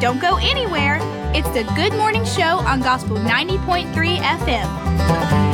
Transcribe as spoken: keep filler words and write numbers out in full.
Don't go anywhere. It's the Good Morning Show on Gospel ninety point three F M.